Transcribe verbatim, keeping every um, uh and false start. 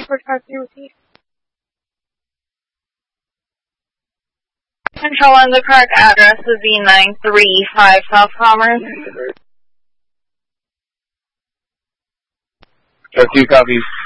First five zero T. Control on the correct address would be nine three five South Commerce. Truck two copies.